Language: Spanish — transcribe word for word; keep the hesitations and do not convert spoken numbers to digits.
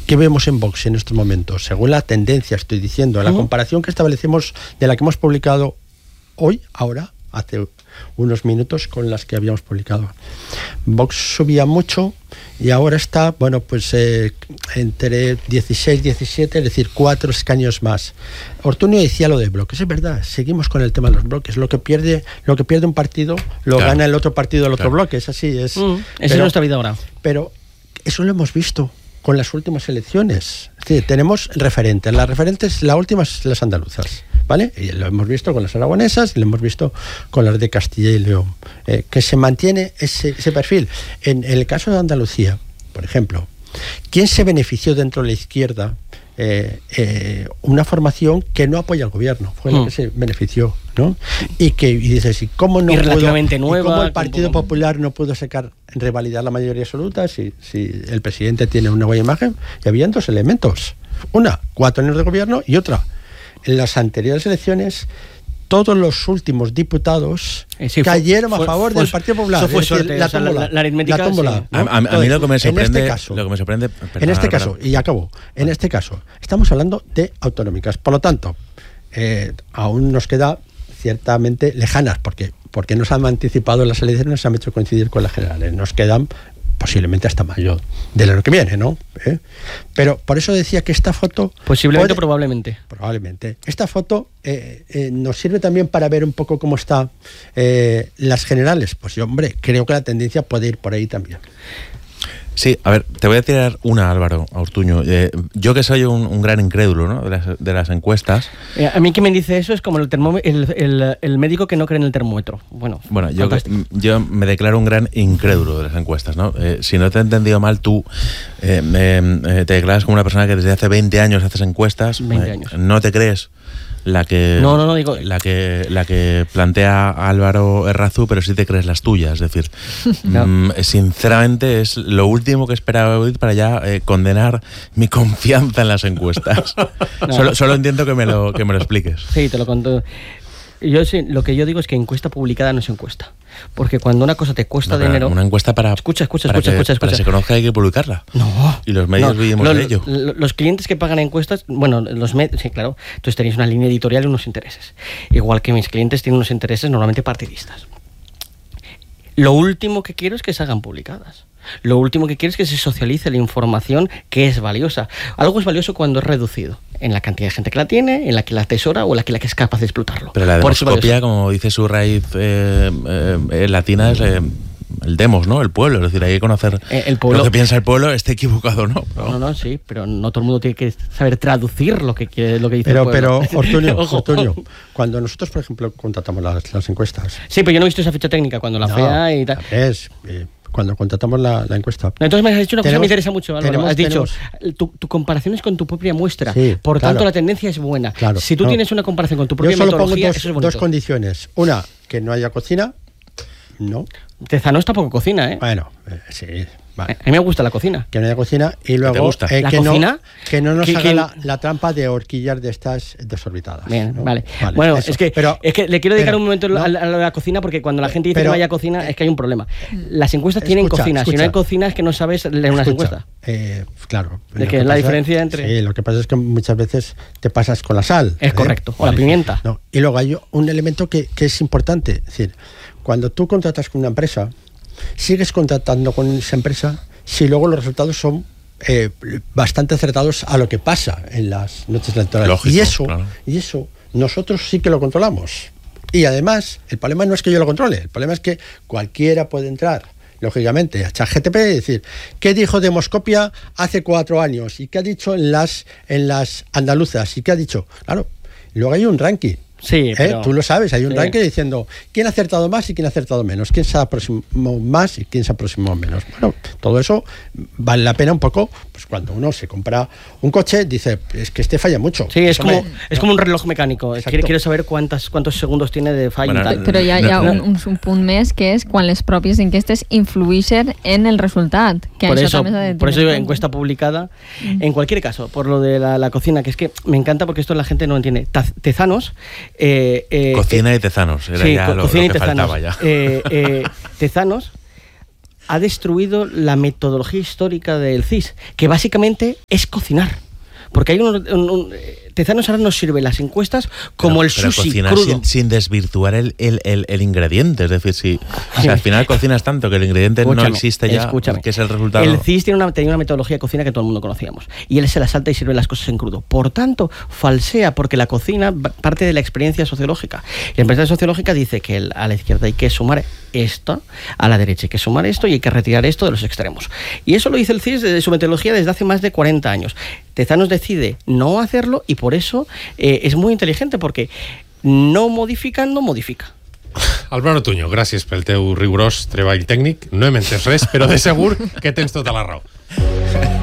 ¿qué vemos en Vox en estos momentos? Según la tendencia, estoy diciendo, la uh-huh. comparación que establecemos de la que hemos publicado hoy, ahora, hace unos minutos, con las que habíamos publicado. Vox subía mucho y ahora está, bueno, pues eh, entre dieciséis, diecisiete, es decir, cuatro escaños más. Ortuño decía lo de bloques, es verdad, seguimos con el tema de los bloques. Lo que pierde, lo que pierde un partido, lo claro. gana el otro partido del otro claro. bloque, es así. Es, mm, esa es nuestra vida ahora. Pero eso lo hemos visto con las últimas elecciones. Es decir, tenemos referentes. Las referentes, la última es las andaluzas, ¿vale? Y lo hemos visto con las aragonesas y lo hemos visto con las de Castilla y León. Eh, que se mantiene ese, ese perfil. En, en el caso de Andalucía, por ejemplo, ¿quién se benefició dentro de la izquierda? Eh, eh, una formación que no apoya al gobierno, fue mm. la que se benefició, ¿no? Y que y dices, ¿y cómo no y relativamente pudo, nueva, ¿y cómo el Partido como... Popular no pudo sacar, revalidar la mayoría absoluta si, si el presidente tiene una buena imagen? Y habían dos elementos. Una, cuatro años de gobierno, y otra, en las anteriores elecciones todos los últimos diputados eh, sí, cayeron fue, a favor fue, del Partido Popular. Eso fue decir, suerte, la tómbola. La, la aritmética. La tómbola, sí. ¿no? a, a, a mí lo que me sorprende... En este caso, lo que me sorprende perdón, en este caso y acabo, en este caso, estamos hablando de autonómicas. Por lo tanto, eh, aún nos queda ciertamente lejanas, porque, porque nos han anticipado las elecciones, nos han hecho coincidir con las generales. Nos quedan posiblemente hasta mayo del año que viene, ¿no? ¿Eh? Pero por eso decía que esta foto... Posiblemente o probablemente. Probablemente. Esta foto eh, eh, nos sirve también para ver un poco cómo están eh, las generales. Pues yo, hombre, creo que la tendencia puede ir por ahí también. Sí, a ver, te voy a tirar una, Álvaro, a Ortuño. Eh, yo que soy un, un gran incrédulo, ¿no?, de las, de las encuestas. Eh, a mí que me dice eso es como el, termó, el, el, el médico que no cree en el termómetro. Bueno, bueno yo, yo me declaro un gran incrédulo de las encuestas, ¿no? Eh, si no te he entendido mal, tú eh, eh, te declaras como una persona que desde hace veinte años haces encuestas. veinte años. Eh, ¿No te crees la que no, no, no, digo... la que la que plantea Álvaro Errazú, pero sí te crees las tuyas? Es decir, no. mmm, sinceramente es lo último que esperaba oír para ya eh, condenar mi confianza en las encuestas. No. Solo, solo entiendo que me lo que me lo expliques. Sí, te lo conto. Yo sí, lo que yo digo es que encuesta publicada no es encuesta. Porque cuando una cosa te cuesta no, dinero... Una encuesta para... Escucha, escucha, para escucha, que, escucha, escucha. Para que se conozca hay que publicarla. No. Y los medios no, vivimos lo, de ello. Lo, los clientes que pagan encuestas... Bueno, los medios... Sí, claro. Entonces tenéis una línea editorial y unos intereses. Igual que mis clientes tienen unos intereses normalmente partidistas. Lo último que quiero es que se hagan publicadas. Lo último que quiero es que se socialice la información que es valiosa. Algo es valioso cuando es reducido en la cantidad de gente que la tiene, en la que la atesora o en la que, la que es capaz de explotarlo. Pero la demoscopia, como dice su raíz eh, eh, latina, es eh, el demos, ¿no? El pueblo. Es decir, hay que conocer eh, el pueblo, lo que piensa el pueblo, esté equivocado, ¿no? No, no, no, sí, pero no todo el mundo tiene que saber traducir lo que, quiere, lo que dice pero, el pueblo. Pero, Ortuño, Ortuño, cuando nosotros, por ejemplo, contratamos las, las encuestas... Sí, pero yo no he visto esa ficha técnica cuando la no, fea y tal. Es... Eh, cuando contratamos la, la encuesta. Entonces me has dicho una cosa que me interesa mucho, Álvaro. Tenemos, has dicho, tenemos... tu, tu comparación es con tu propia muestra, sí, por claro. tanto la tendencia es buena. Claro, si tú no. tienes una comparación con tu propia Yo solo metodología, pongo dos, eso es bonito. dos condiciones. Una, que no haya cocina. No. Tezanos tampoco cocina, ¿eh? Bueno, eh, sí. Vale. A mí me gusta la cocina. Que no haya cocina y luego ¿Te gusta? Eh, ¿La que, cocina? No, que no nos ¿Qué, haga qué? La, la trampa de horquillas de estas desorbitadas. Bien, ¿no? vale. vale. Bueno, eso. es que, pero, es que le quiero dedicar pero, un momento no, a, la, a la cocina porque cuando la gente dice pero, que no haya cocina es que hay un problema. Las encuestas escucha, tienen cocina. Escucha. Si no hay cocina es que no sabes leer unas encuestas. Eh, claro. De que es la pasa, diferencia entre... Sí, lo que pasa es que muchas veces te pasas con la sal. Es ¿eh? correcto. O vale. la pimienta. No. Y luego hay un elemento que, que es importante. Es decir, cuando tú contratas con una empresa, sigues contratando con esa empresa si luego los resultados son eh, bastante acertados a lo que pasa en las noches electorales. Lógico, y eso, claro. y eso nosotros sí que lo controlamos. Y además, el problema no es que yo lo controle, el problema es que cualquiera puede entrar, lógicamente, a ChatGPT y decir, ¿qué dijo Demoscopia hace cuatro años? ¿Y qué ha dicho en las, en las andaluzas? ¿Y qué ha dicho? Claro, luego hay un ranking. Sí, pero... ¿Eh? Tú lo sabes, hay un sí. ranking diciendo quién ha acertado más y quién ha acertado menos, quién se ha aproximado más y quién se ha aproximado menos. Bueno, todo eso vale la pena un poco, pues cuando uno se compra un coche, dice, es que este falla mucho. Sí, es, como, me, es no. como un reloj mecánico. Quiero, quiero saber cuántas, cuántos segundos tiene de falla bueno, i tal. Però hi ha, hi ha un, un, un punt més que és quan les pròpies enquestes influeixen en el resultat. Que por, això eso, també s'ha de por eso tener encuesta publicada. Mm. En cualquier caso, por lo de la, la cocina, que es que me encanta porque esto la gente no entiende. Tezanos... Eh, eh, Cocina eh, y Tezanos, era sí, ya co- lo, cocina lo y que Tezanos. faltaba ya. Eh, eh, Tezanos ha destruido la metodología histórica del C I S, que básicamente es cocinar. Porque hay un, un, un Tezanos ahora nos sirve las encuestas como pero, el pero sushi cocinar crudo. Sin, sin desvirtuar el, el, el, el ingrediente. Es decir, si o sea, al final cocinas tanto que el ingrediente Escúchame, no existe ya, escúchame. que es el resultado. El C I S tiene una, tenía una metodología de cocina que todo el mundo conocíamos. Y él se la salta y sirve las cosas en crudo. Por tanto, falsea porque la cocina parte de la experiencia sociológica. Y la experiencia sociológica dice que el, a la izquierda hay que sumar esto, a la derecha hay que sumar esto y hay que retirar esto de los extremos. Y eso lo dice el C I S desde su metodología desde hace más de cuarenta años. Tezanos decide no hacerlo y por eso eh, es muy inteligente, porque no modificando, modifica. Álvaro Tuño, gràcies pel teu rigorós treball tècnic. No hem entès res, però de segur que tens tota la raó.